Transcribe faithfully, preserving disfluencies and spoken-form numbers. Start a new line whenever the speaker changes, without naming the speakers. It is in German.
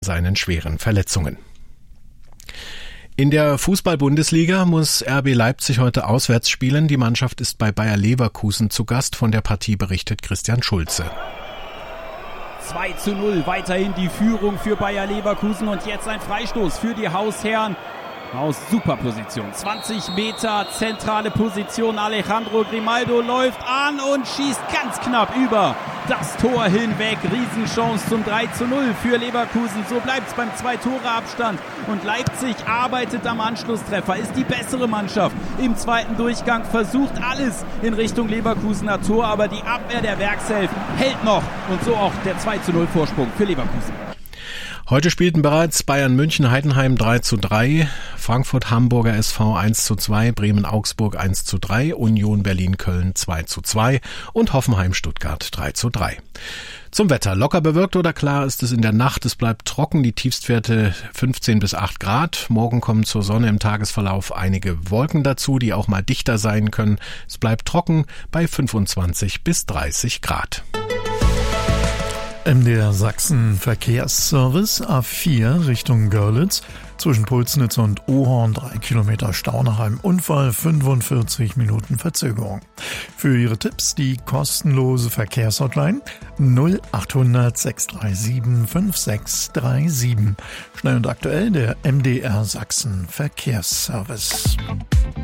seinen schweren Verletzungen. In der Fußball-Bundesliga muss R B Leipzig heute auswärts spielen. Die Mannschaft ist bei Bayer Leverkusen zu Gast. Von der Partie berichtet Christian Schulze.
zwei zu null, weiterhin die Führung für Bayer Leverkusen und jetzt ein Freistoß für die Hausherren aus Superposition. zwanzig Meter zentrale Position, Alejandro Grimaldo läuft an und schießt ganz knapp über das Tor hinweg. Riesenchance zum drei zu null für Leverkusen. So bleibt es beim Zwei-Tore-Abstand und Leipzig arbeitet am Anschlusstreffer, ist die bessere Mannschaft im zweiten Durchgang, versucht alles in Richtung Leverkusener Tor, aber die Abwehr der Werkself hält noch und so auch der zwei zu null Vorsprung für Leverkusen.
Heute spielten bereits Bayern München Heidenheim drei zu drei, Frankfurt Hamburger S V eins zu zwei, Bremen Augsburg eins zu drei, Union Berlin Köln zwei zu zwei und Hoffenheim Stuttgart drei zu drei. Zum Wetter. Locker bewölkt oder klar ist es in der Nacht. Es bleibt trocken, die Tiefstwerte fünfzehn bis acht Grad. Morgen kommen zur Sonne im Tagesverlauf einige Wolken dazu, die auch mal dichter sein können. Es bleibt trocken bei fünfundzwanzig bis dreißig Grad.
M D R Sachsen Verkehrsservice A vier Richtung Görlitz, zwischen Pulsnitz und Ohorn drei Kilometer Stau nach einem Unfall, fünfundvierzig Minuten Verzögerung. Für Ihre Tipps die kostenlose Verkehrshotline null achthundert sechs drei sieben fünf sechs drei sieben. Schnell und aktuell der M D R Sachsen Verkehrsservice.